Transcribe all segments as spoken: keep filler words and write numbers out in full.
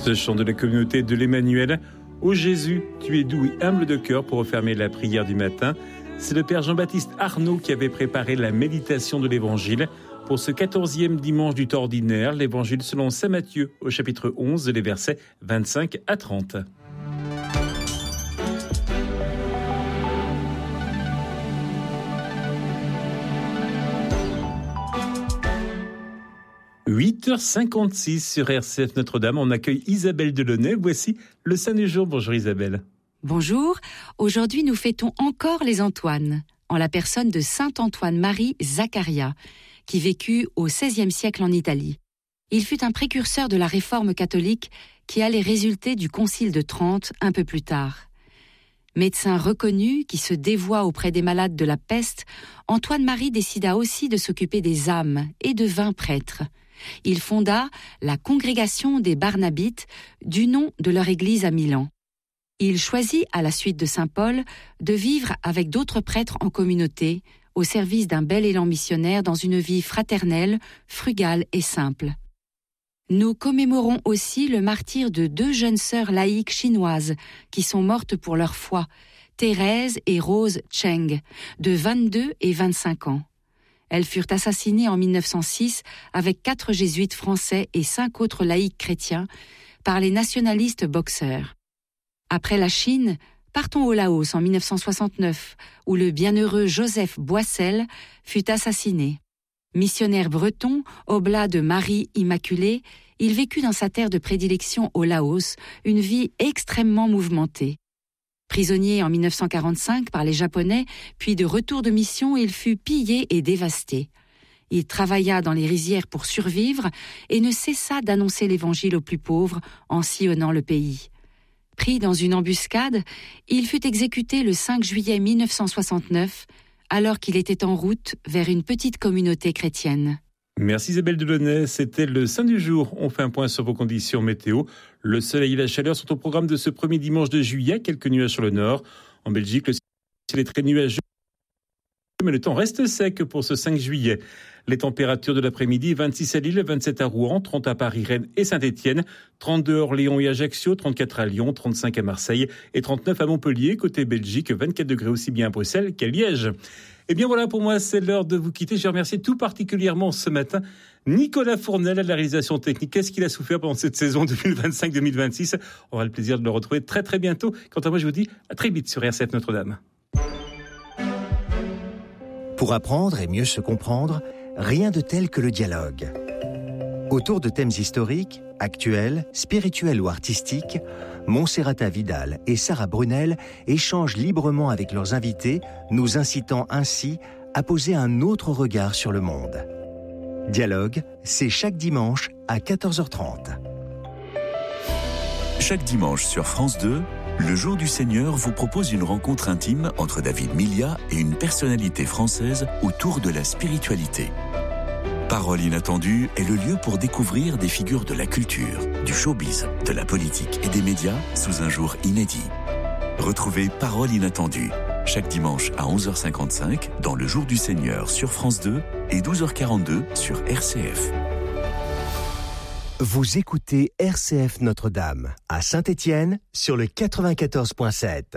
Ce chant de la communauté de l'Emmanuel. Ô Jésus, tu es doux et humble de cœur pour refermer la prière du matin. C'est le Père Jean-Baptiste Arnaud qui avait préparé la méditation de l'Évangile pour ce quatorzième dimanche du temps ordinaire, l'Évangile selon saint Matthieu au chapitre onze, les versets vingt-cinq à trente. huit heures cinquante-six sur R C F Notre-Dame, on accueille Isabelle Delaunay. Voici le Saint du jour. Bonjour Isabelle. Bonjour, aujourd'hui nous fêtons encore les Antoines, en la personne de saint Antoine-Marie Zaccaria, qui vécut au seizième siècle en Italie. Il fut un précurseur de la réforme catholique qui allait résulter du Concile de Trente un peu plus tard. Médecin reconnu qui se dévoua auprès des malades de la peste, Antoine-Marie décida aussi de s'occuper des âmes et devint prêtre. Il fonda la congrégation des Barnabites, du nom de leur église à Milan. Il choisit, à la suite de saint Paul, de vivre avec d'autres prêtres en communauté, au service d'un bel élan missionnaire dans une vie fraternelle, frugale et simple. Nous commémorons aussi le martyre de deux jeunes sœurs laïques chinoises qui sont mortes pour leur foi, Thérèse et Rose Cheng, de vingt-deux et vingt-cinq ans. Elles furent assassinées en mille neuf cent six avec quatre jésuites français et cinq autres laïcs chrétiens par les nationalistes boxeurs. Après la Chine, partons au Laos en mille neuf cent soixante-neuf, où le bienheureux Joseph Boissel fut assassiné. Missionnaire breton, oblat de Marie Immaculée, il vécut dans sa terre de prédilection au Laos une vie extrêmement mouvementée. Prisonnier en mille neuf cent quarante-cinq par les Japonais, puis de retour de mission, il fut pillé et dévasté. Il travailla dans les rizières pour survivre et ne cessa d'annoncer l'Évangile aux plus pauvres en sillonnant le pays. Pris dans une embuscade, il fut exécuté le cinq juillet mille neuf cent soixante-neuf, alors qu'il était en route vers une petite communauté chrétienne. Merci Isabelle Delaunay, c'était le Saint du jour. On fait un point sur vos conditions météo. Le soleil et la chaleur sont au programme de ce premier dimanche de juillet. Quelques nuages sur le nord. En Belgique, le ciel est très nuageux, mais le temps reste sec pour ce cinq juillet. Les températures de l'après-midi, vingt-six à Lille, vingt-sept à Rouen, trente à Paris, Rennes et Saint-Étienne, trente-deux à Orléans et Ajaccio, trente-quatre à Lyon, trente-cinq à Marseille et trente-neuf à Montpellier. Côté Belgique, vingt-quatre degrés aussi bien à Bruxelles qu'à Liège. Et bien voilà, pour moi, c'est l'heure de vous quitter. Je remercie tout particulièrement ce matin Nicolas Fournel à la réalisation technique. Qu'est-ce qu'il a souffert pendant cette saison deux mille vingt-cinq deux mille vingt-six? On aura le plaisir de le retrouver très très bientôt. Quant à moi, je vous dis à très vite sur R C F Notre-Dame. Pour apprendre et mieux se comprendre, rien de tel que le dialogue. Autour de thèmes historiques, actuels, spirituels ou artistiques, Monserrata Vidal et Sarah Brunel échangent librement avec leurs invités, nous incitant ainsi à poser un autre regard sur le monde. Dialogue, c'est chaque dimanche à quatorze heures trente. Chaque dimanche sur France deux, le Jour du Seigneur vous propose une rencontre intime entre David Milia et une personnalité française autour de la spiritualité. Parole inattendue est le lieu pour découvrir des figures de la culture, du showbiz, de la politique et des médias sous un jour inédit. Retrouvez Parole inattendue chaque dimanche à onze heures cinquante-cinq dans le Jour du Seigneur sur France deux et douze heures quarante-deux sur R C F. Vous écoutez R C F Notre-Dame à Saint-Étienne sur le quatre-vingt-quatorze virgule sept.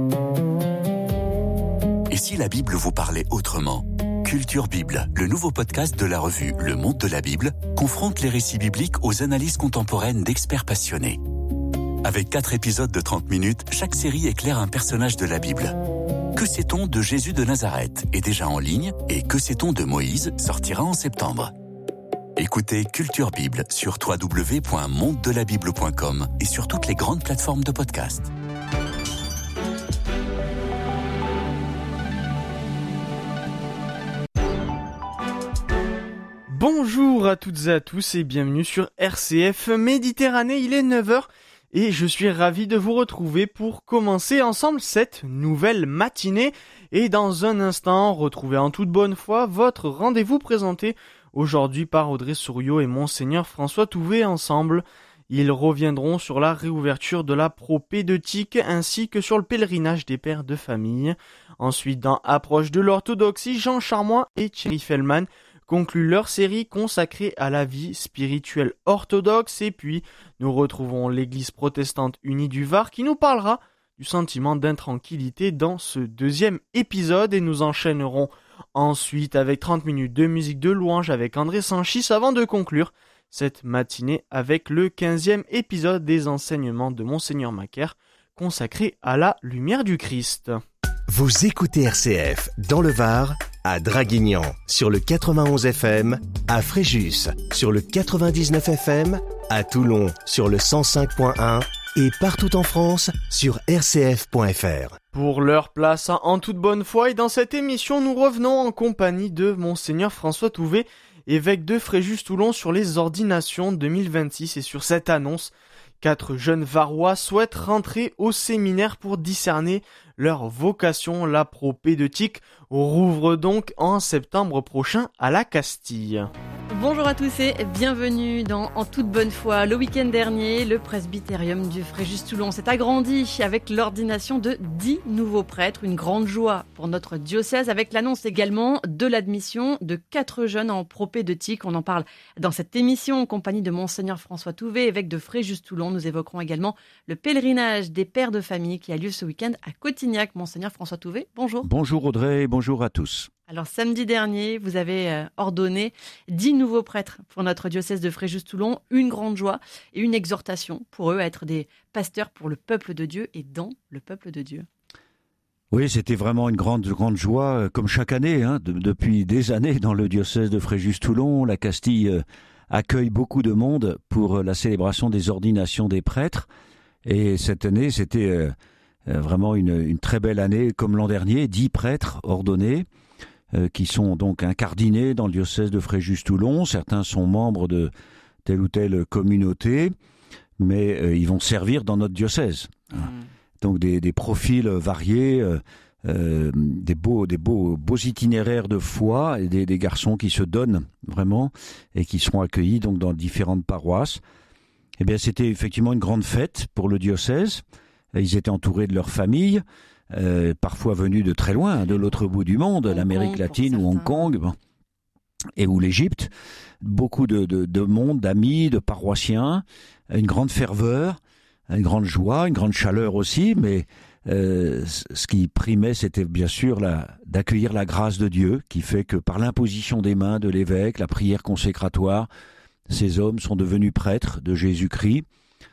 Et si la Bible vous parlait autrement ? Culture Bible, le nouveau podcast de la revue Le Monde de la Bible, confronte les récits bibliques aux analyses contemporaines d'experts passionnés. Avec quatre épisodes de trente minutes, chaque série éclaire un personnage de la Bible. Que sait-on de Jésus de Nazareth est déjà en ligne et Que sait-on de Moïse sortira en septembre. Écoutez Culture Bible sur w w w point monde de la bible point com et sur toutes les grandes plateformes de podcast. Bonjour à toutes et à tous et bienvenue sur R C F Méditerranée, il est neuf heures et je suis ravi de vous retrouver pour commencer ensemble cette nouvelle matinée et dans un instant retrouver en toute bonne foi votre rendez-vous présenté aujourd'hui par Audrey Souriau et Monseigneur François Touvet ensemble. Ils reviendront sur la réouverture de la propédeutique ainsi que sur le pèlerinage des pères de famille. Ensuite, dans Approche de l'orthodoxie, Jean Charmois et Thierry Fellman concluent leur série consacrée à la vie spirituelle orthodoxe. Et puis, nous retrouvons l'Église protestante unie du Var qui nous parlera du sentiment d'intranquillité dans ce deuxième épisode. Et nous enchaînerons ensuite avec trente minutes de musique de louange avec André Sanchis avant de conclure cette matinée avec le quinzième épisode des enseignements de Monseigneur Macaire consacré à la lumière du Christ. Vous écoutez R C F dans le Var, à Draguignan sur le quatre-vingt-onze F M, à Fréjus sur le quatre-vingt-dix-neuf F M, à Toulon sur le cent cinq point un et partout en France sur r c f point f r. Pour leur place en toute bonne foi, et dans cette émission, nous revenons en compagnie de Monseigneur François Touvet, évêque de Fréjus-Toulon, sur les ordinations deux mille vingt-six et sur cette annonce. Quatre jeunes Varois souhaitent rentrer au séminaire pour discerner leur vocation. La propédeutique rouvre donc en septembre prochain à la Castille. Bonjour à tous et bienvenue dans En toute bonne foi. Le week-end dernier, le presbytérium du Fréjus-Toulon s'est agrandi avec l'ordination de dix nouveaux prêtres. Une grande joie pour notre diocèse avec l'annonce également de l'admission de quatre jeunes en propédeutique. On en parle dans cette émission en compagnie de Monseigneur François Touvet, évêque de Fréjus-Toulon. Nous évoquerons également le pèlerinage des pères de famille qui a lieu ce week-end à Cotignac. Monseigneur François Touvet, bonjour. Bonjour Audrey, bonjour à tous. Alors samedi dernier, vous avez ordonné dix nouveaux prêtres pour notre diocèse de Fréjus-Toulon, une grande joie et une exhortation pour eux à être des pasteurs pour le peuple de Dieu et dans le peuple de Dieu. Oui, c'était vraiment une grande, grande joie, comme chaque année, hein, de, depuis des années dans le diocèse de Fréjus-Toulon. La Castille euh, accueille beaucoup de monde pour la célébration des ordinations des prêtres. Et cette année, c'était euh, vraiment une, une très belle année, comme l'an dernier, dix prêtres ordonnés. Euh, qui sont donc incardinés dans le diocèse de Fréjus-Toulon. Certains sont membres de telle ou telle communauté, mais euh, ils vont servir dans notre diocèse. Mmh. Donc des, des profils variés, euh, euh, des, beaux, des beaux, beaux itinéraires de foi, et des, des garçons qui se donnent vraiment et qui seront accueillis donc dans différentes paroisses. Eh bien, c'était effectivement une grande fête pour le diocèse. Ils étaient entourés de leur famille. Euh, parfois venus de très loin, de l'autre bout du monde, Hong l'Amérique Kong, latine ou Hong Kong, bon, et ou l'Égypte. Beaucoup de, de, de monde, d'amis, de paroissiens, une grande ferveur, une grande joie, une grande chaleur aussi, mais euh, ce qui primait, c'était bien sûr la, d'accueillir la grâce de Dieu, qui fait que par l'imposition des mains de l'évêque, la prière consécratoire, ces hommes sont devenus prêtres de Jésus-Christ.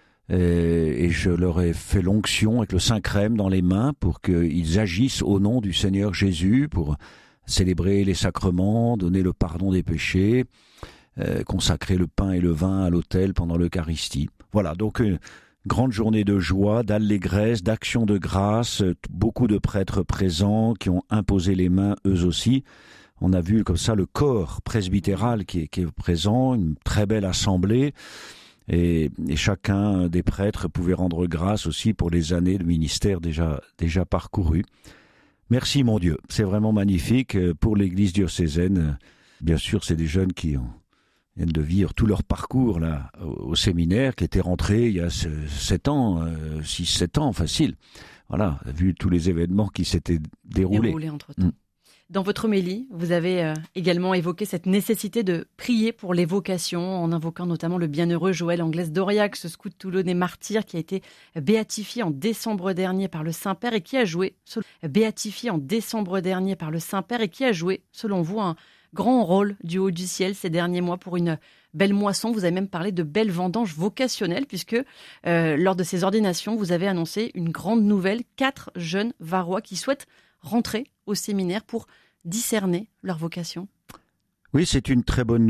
Et je leur ai fait l'onction avec le Saint-Crème dans les mains pour qu'ils agissent au nom du Seigneur Jésus, pour célébrer les sacrements, donner le pardon des péchés, euh, consacrer le pain et le vin à l'autel pendant l'Eucharistie. Voilà, donc une grande journée de joie, d'allégresse, d'action de grâce, beaucoup de prêtres présents qui ont imposé les mains eux aussi. On a vu comme ça le corps presbytéral qui est, qui est présent, une très belle assemblée. Et, et chacun des prêtres pouvait rendre grâce aussi pour les années de ministère déjà, déjà parcourues. Merci mon Dieu, c'est vraiment magnifique pour l'église diocésaine. Bien sûr, c'est des jeunes qui ont, viennent de vivre tout leur parcours là au, au séminaire, qui étaient rentrés il y a sept ans, six sept ans, facile. Voilà, vu tous les événements qui s'étaient déroulés. Déroulés entre-temps. Mmh. Dans votre homélie, vous avez euh, également évoqué cette nécessité de prier pour les vocations, en invoquant notamment le bienheureux Joël Anglès d'Aurillac, ce scout toulonnais martyr qui a été béatifié en décembre dernier par le Saint-Père et qui a joué, béatifié en décembre dernier par le Saint-Père et qui a joué, selon vous, un grand rôle du haut du ciel ces derniers mois pour une belle moisson. Vous avez même parlé de belle vendange vocationnelle puisque euh, lors de ces ordinations, vous avez annoncé une grande nouvelle, quatre jeunes Varois qui souhaitent rentrer au séminaire pour discerner leur vocation. Oui, c'est une très bonne